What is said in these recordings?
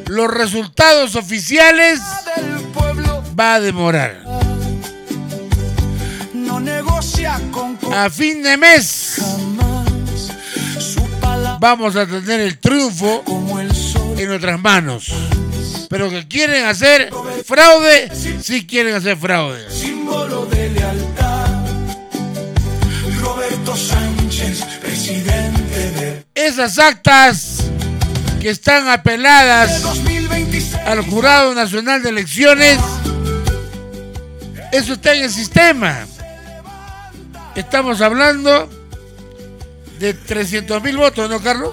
los resultados oficiales va a demorar. A fin de mes vamos a tener el triunfo en nuestras manos. Pero que quieren hacer fraude, sí quieren hacer fraude. Símbolo de lealtad. Roberto Sánchez, presidente de... Esas actas que están apeladas al Jurado Nacional de Elecciones, eso está en el sistema. Estamos hablando de 300,000 votos, ¿no, Carlos?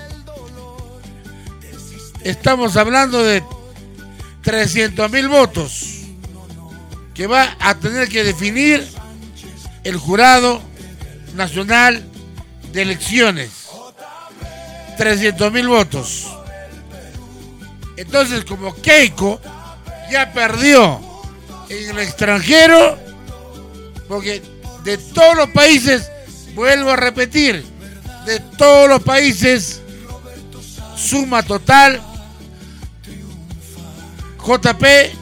Estamos hablando de 300,000 votos que va a tener que definir el Jurado Nacional de Elecciones. 300,000 votos. Entonces, como Keiko ya perdió en el extranjero, porque de todos los países, vuelvo a repetir, de todos los países, suma total, JP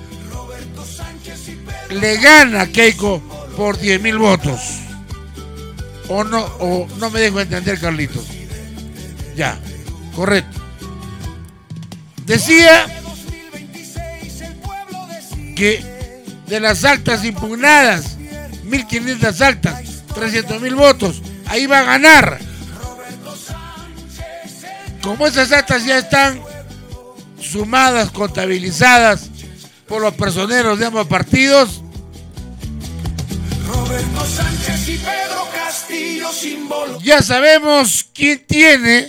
le gana a Keiko por 10,000 votos. O no me dejo entender, Carlitos. Ya, correcto. Decía que de las actas impugnadas, 1.500 actas, 300,000 votos, ahí va a ganar. Como esas actas ya están sumadas, contabilizadas por los personeros de ambos partidos, Roberto Sánchez y Pedro Castillo, símbolo. Ya sabemos quién tiene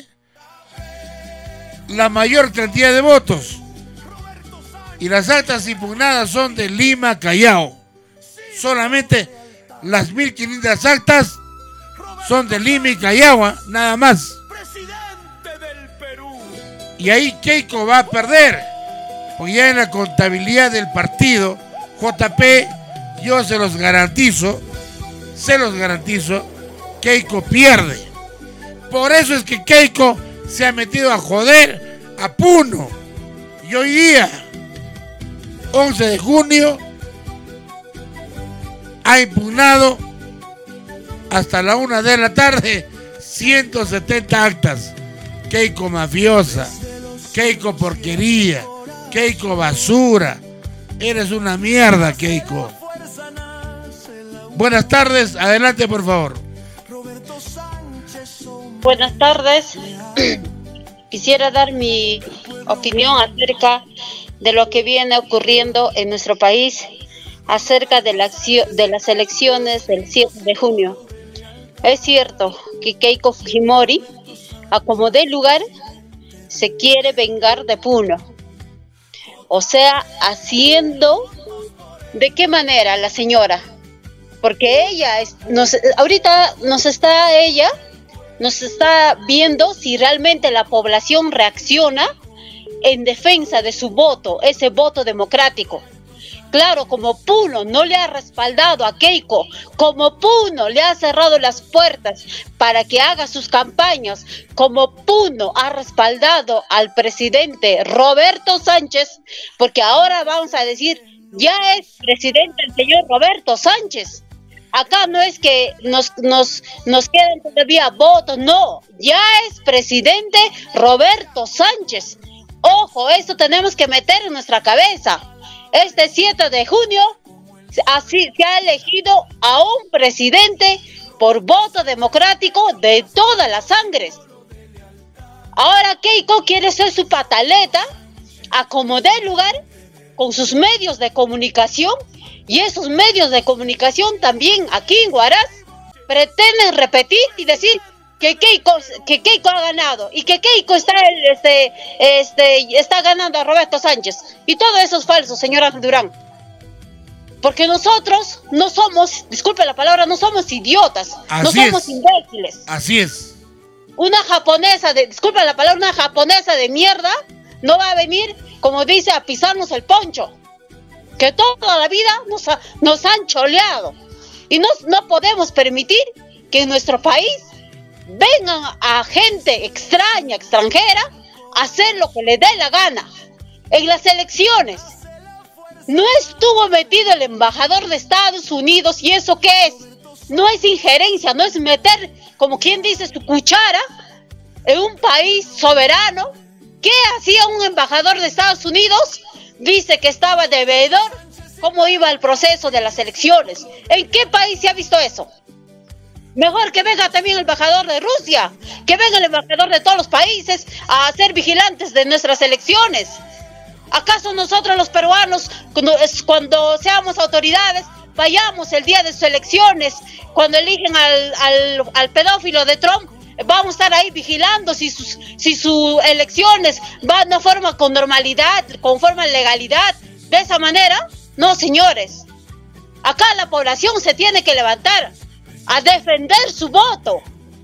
la mayor cantidad de votos. Y las actas impugnadas son de Lima, Callao. Solamente las 1.500 actas son de Lima y Callao, nada más. Y ahí Keiko va a perder, porque ya en la contabilidad del partido, JP, yo se los garantizo, Keiko pierde. Por eso es que Keiko se ha metido a joder a Puno. Y hoy día, 11 de junio, ha impugnado hasta la 1 de la tarde 170 actas. Keiko mafiosa, Keiko porquería, Keiko basura. Eres una mierda, Keiko. Buenas tardes, adelante por favor. Buenas tardes. Quisiera dar mi opinión acerca de lo que viene ocurriendo en nuestro país, acerca de las elecciones del 7 de junio. Es cierto que Keiko Fujimori, a como dé lugar, se quiere vengar de Puno. O sea, haciendo... ¿De qué manera la señora? Porque ella ahorita nos está viendo si realmente la población reacciona en defensa de su voto, ese voto democrático. Claro, como Puno no le ha respaldado a Keiko, como Puno le ha cerrado las puertas para que haga sus campañas, como Puno ha respaldado al presidente Roberto Sánchez, porque ahora vamos a decir, ya es presidente el señor Roberto Sánchez. Acá no es que nos quedan todavía votos, no, ya es presidente Roberto Sánchez. Ojo, esto tenemos que meter en nuestra cabeza. Este 7 de junio así se ha elegido a un presidente por voto democrático de todas las sangres. Ahora Keiko quiere ser su pataleta, a como dé lugar, con sus medios de comunicación, y esos medios de comunicación también aquí en Huaraz pretenden repetir y decir que Keiko ha ganado y que Keiko está ganando a Roberto Sánchez, y todo eso es falso, señora Durán, porque nosotros no somos, disculpe la palabra, no somos idiotas, no somos imbéciles. Así es. Una japonesa una japonesa de mierda no va a venir, como dice, a pisarnos el poncho, que toda la vida nos han choleado, y no podemos permitir que en nuestro país vengan a gente extraña, extranjera, a hacer lo que le dé la gana. En las elecciones no estuvo metido el embajador de Estados Unidos. ¿Y eso qué es? No es injerencia, no es meter, como quien dice, su cuchara en un país soberano. ¿Qué hacía un embajador de Estados Unidos? Dice que estaba de veedor cómo iba el proceso de las elecciones. ¿En qué país se ha visto eso? Mejor que venga también el embajador de Rusia, que venga el embajador de todos los países a ser vigilantes de nuestras elecciones. ¿Acaso nosotros los peruanos, cuando seamos autoridades, vayamos el día de sus elecciones, cuando eligen al pedófilo de Trump, vamos a estar ahí vigilando si sus elecciones van de forma con normalidad, conforme a legalidad? De esa manera, no, señores. Acá la población se tiene que levantar a defender su voto.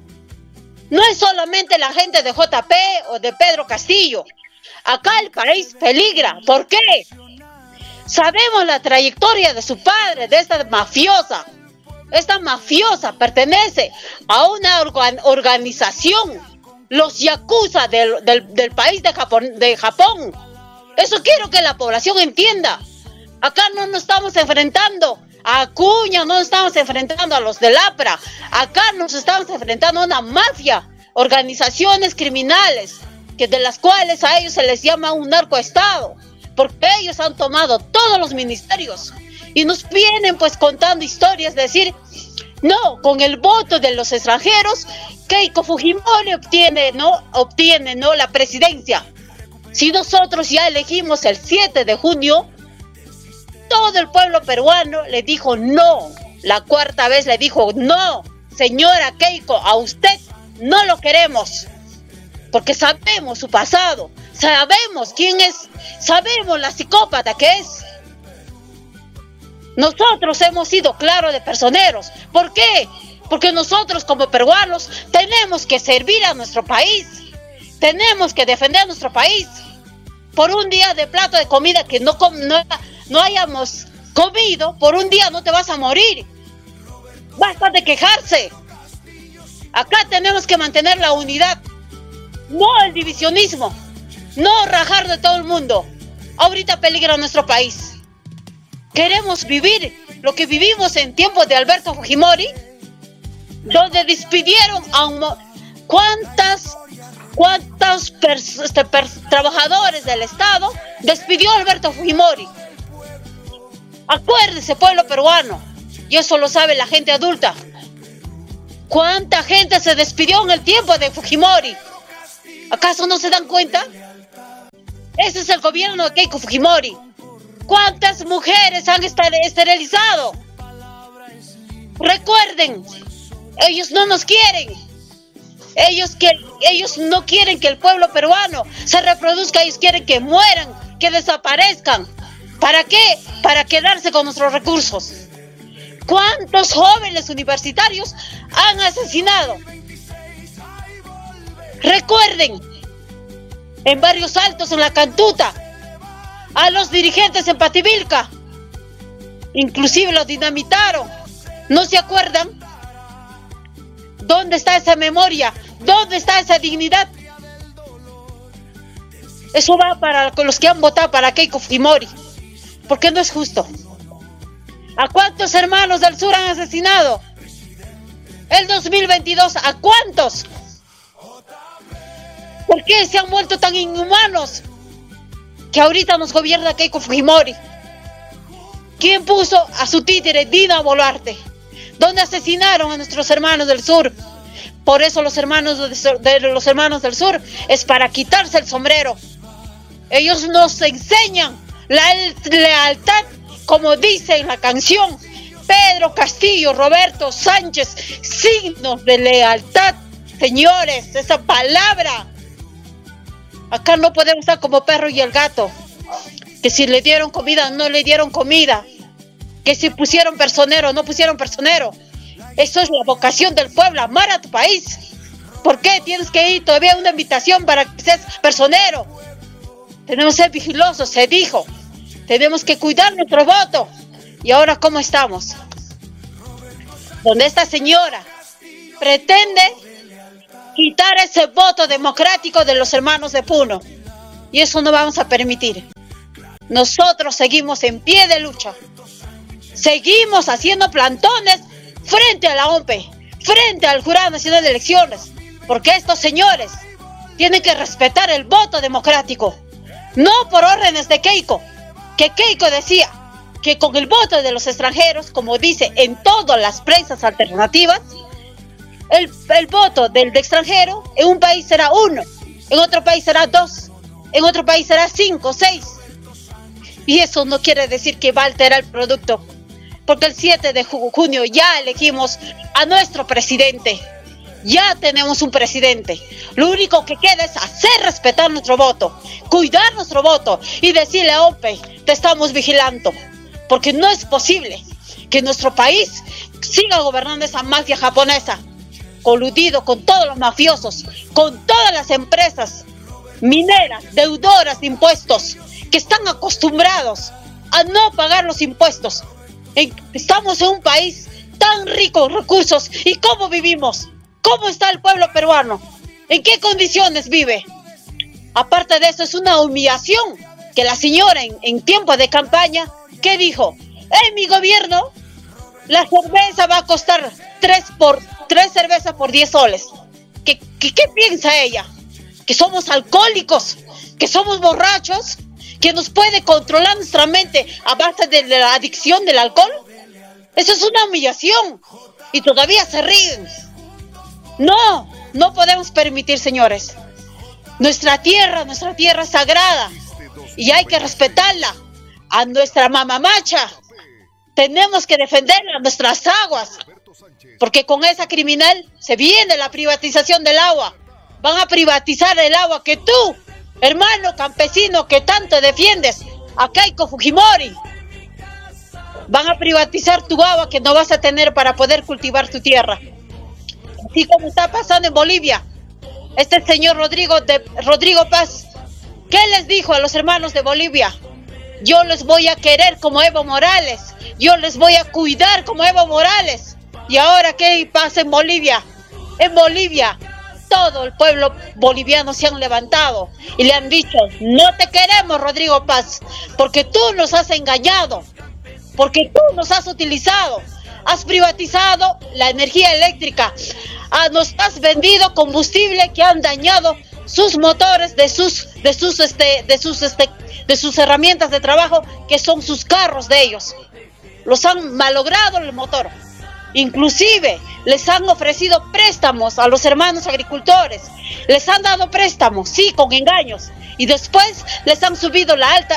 No es solamente la gente de JP o de Pedro Castillo. Acá el país peligra. ¿Por qué? Sabemos la trayectoria de su padre, de esta mafiosa. Esta mafiosa pertenece a una organización, los yakuza del país de Japón. Eso quiero que la población entienda. Acá no nos estamos enfrentando a Acuña, no nos estamos enfrentando a los del APRA. Acá nos estamos enfrentando a una mafia, organizaciones criminales, de las cuales a ellos se les llama un narcoestado, porque ellos han tomado todos los ministerios y nos vienen pues contando historias, decir, no, con el voto de los extranjeros, Keiko Fujimori obtiene la presidencia. Si nosotros ya elegimos el 7 de junio, todo el pueblo peruano le dijo no. La cuarta vez le dijo no, señora Keiko, a usted no lo queremos. Porque sabemos su pasado, sabemos quién es, sabemos la psicópata que es. Nosotros hemos sido claros de personeros. ¿Por qué? Porque nosotros como peruanos tenemos que servir a nuestro país. Tenemos que defender nuestro país. Por un día de plato de comida que no hayamos comido, por un día no te vas a morir. Basta de quejarse. Acá tenemos que mantener la unidad. No el divisionismo, no rajar de todo el mundo. Ahorita peligra nuestro país. Queremos vivir lo que vivimos en tiempos de Alberto Fujimori, donde despidieron a cuántos trabajadores del Estado despidió Alberto Fujimori. Acuérdese, pueblo peruano, y eso lo sabe la gente adulta. ¿Cuánta gente se despidió en el tiempo de Fujimori? ¿Acaso no se dan cuenta? Ese es el gobierno de Keiko Fujimori. ¿Cuántas mujeres han esterilizado? Recuerden, ellos no nos quieren. Ellos no quieren que el pueblo peruano se reproduzca. Ellos quieren que mueran, que desaparezcan. ¿Para qué? Para quedarse con nuestros recursos. ¿Cuántos jóvenes universitarios han asesinado? Recuerden, en Barrios Altos, en La Cantuta, a los dirigentes en Pativilca, inclusive los dinamitaron. ¿No se acuerdan? ¿Dónde está esa memoria? ¿Dónde está esa dignidad? Eso va para los que han votado para Keiko Fujimori, porque no es justo. ¿A cuántos hermanos del sur han asesinado? El 2022, ¿a cuántos? ¿Por qué se han vuelto tan inhumanos que ahorita nos gobierna Keiko Fujimori? ¿Quién puso a su títere Dina Boluarte? ¿Dónde asesinaron a nuestros hermanos del sur? Por eso los hermanos del sur es para quitarse el sombrero. Ellos nos enseñan la lealtad, como dice en la canción Pedro Castillo, Roberto Sánchez, signos de lealtad. Señores, esa palabra. Acá no podemos estar como perro y el gato, que si le dieron comida, no le dieron comida, que si pusieron personero, no pusieron personero. Eso es la vocación del pueblo, amar a tu país. ¿Por qué tienes que ir? Todavía una invitación para que seas personero. Tenemos que ser vigilosos, se dijo. Tenemos que cuidar nuestro voto. ¿Y ahora cómo estamos? Donde esta señora pretende quitar ese voto democrático de los hermanos de Puno. y eso no vamos a permitir. Nosotros seguimos en pie de lucha. Seguimos haciendo plantones frente a la OMPE, frente al Jurado Nacional de Elecciones, porque estos señores tienen que respetar el voto democrático, no por órdenes de Keiko, que Keiko decía que con el voto de los extranjeros, como dice en todas las prensas alternativas, el voto del extranjero en un país será 1, en otro país será 2, en otro país será 5, 6. Y eso no quiere decir que va a alterar el producto, porque el 7 de junio ya elegimos a nuestro presidente. Ya tenemos un presidente. Lo único que queda es hacer respetar nuestro voto, cuidar nuestro voto y decirle a OMPE, te estamos vigilando, porque no es posible que nuestro país siga gobernando esa mafia japonesa, coludido con todos los mafiosos, con todas las empresas mineras, deudoras de impuestos, que están acostumbrados a no pagar los impuestos. Estamos en un país tan rico en recursos, ¿y cómo vivimos? ¿Cómo está el pueblo peruano? ¿En qué condiciones vive? Aparte de eso, es una humillación que la señora en tiempo de campaña, ¿qué dijo? En mi gobierno, la cerveza va a costar 3 cervezas por 10 soles. ¿Qué piensa ella? ¿Que somos alcohólicos? ¿Que somos borrachos? ¿Que nos puede controlar nuestra mente a base de la adicción del alcohol? Eso es una humillación. Y todavía se ríen. No podemos permitir, señores. Nuestra tierra es sagrada y hay que respetarla. A nuestra mamamacha tenemos que defenderla, nuestras aguas, porque con esa criminal se viene la privatización del agua. Van a privatizar el agua que tú, hermano campesino que tanto defiendes, a Keiko Fujimori. Van a privatizar tu agua que no vas a tener para poder cultivar tu tierra. Así como está pasando en Bolivia. Este señor Rodrigo Paz, ¿qué les dijo a los hermanos de Bolivia? Yo les voy a querer como Evo Morales. Yo les voy a cuidar como Evo Morales. ¿Y ahora qué pasa en Bolivia? En Bolivia, todo el pueblo boliviano se han levantado y le han dicho, no te queremos, Rodrigo Paz, porque tú nos has engañado, porque tú nos has utilizado. Has privatizado la energía eléctrica, nos has vendido combustible que han dañado sus motores de sus herramientas de trabajo, que son sus carros de ellos. Los han malogrado el motor. Inclusive les han ofrecido préstamos a los hermanos agricultores. Les han dado préstamos, sí, con engaños. Y después les han subido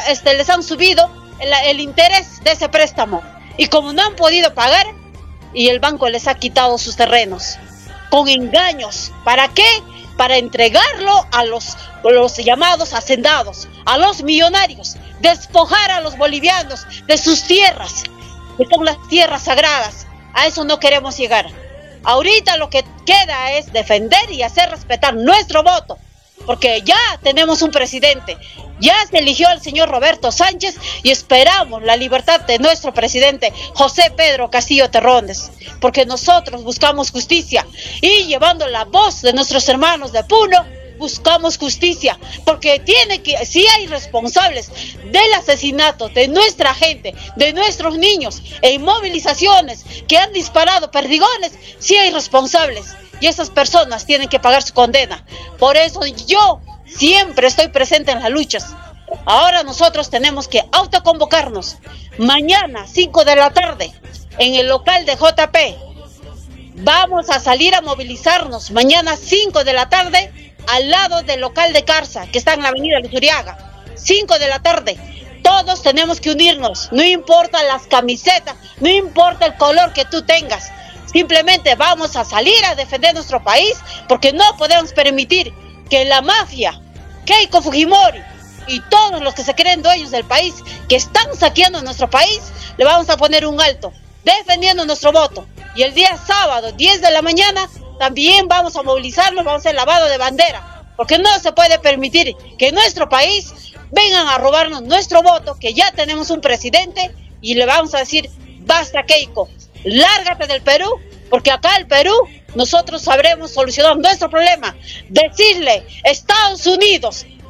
el interés de ese préstamo. Y como no han podido pagar, y el banco les ha quitado sus terrenos con engaños. ¿Para qué? Para entregarlo a los llamados hacendados, a los millonarios, despojar a los bolivianos de sus tierras, que son las tierras sagradas. A eso no queremos llegar. Ahorita lo que queda es defender y hacer respetar nuestro voto, porque ya tenemos un presidente. Ya se eligió al señor Roberto Sánchez y esperamos la libertad de nuestro presidente José Pedro Castillo Terrones, porque nosotros buscamos justicia y llevando la voz de nuestros hermanos de Puno, buscamos justicia, porque si hay responsables del asesinato de nuestra gente, de nuestros niños, en movilizaciones que han disparado perdigones, si hay responsables y esas personas tienen que pagar su condena. Por eso yo siempre estoy presente en las luchas. Ahora nosotros tenemos que autoconvocarnos. Mañana, 5 de la tarde, en el local de JP. Vamos a salir a movilizarnos. Mañana, 5 de la tarde, al lado del local de Carza, que está en la avenida Luzuriaga. 5 de la tarde. Todos tenemos que unirnos. No importa las camisetas, no importa el color que tú tengas. Simplemente vamos a salir a defender nuestro país, porque no podemos permitir que la mafia, Keiko Fujimori y todos los que se creen dueños del país, que están saqueando nuestro país, le vamos a poner un alto, defendiendo nuestro voto. Y el día sábado, 10 de la mañana, también vamos a movilizarnos, vamos a hacer lavado de bandera, porque no se puede permitir que en nuestro país vengan a robarnos nuestro voto, que ya tenemos un presidente, y le vamos a decir, basta Keiko, lárgate del Perú, porque acá el Perú nosotros sabremos solucionar nuestro problema. Decirle, Estados Unidos,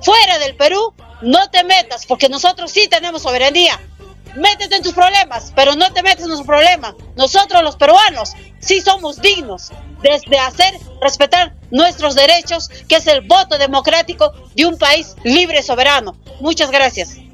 fuera del Perú, no te metas, porque nosotros sí tenemos soberanía. Métete en tus problemas, pero no te metes en nuestros problemas. Nosotros los peruanos sí somos dignos de hacer respetar nuestros derechos, que es el voto democrático de un país libre y soberano. Muchas gracias.